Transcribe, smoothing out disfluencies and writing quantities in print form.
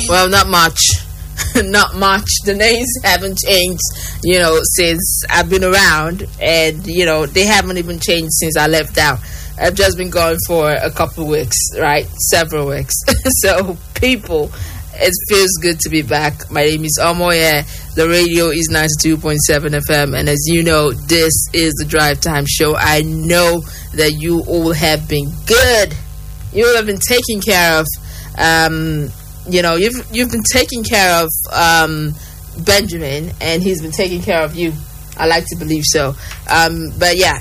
Well, not much. Not much. The names haven't changed, since I've been around, and they haven't even changed since I left out. I've just been gone for a couple of weeks, right? Several weeks. So, people, it feels good to be back. My name is Omoye. The radio is 92.7 FM, and as you know, this is the Drive Time Show. I know that you all have been good. You all have been taken care of. You've been taking care of Benjamin, and he's been taking care of you. I like to believe so. But yeah,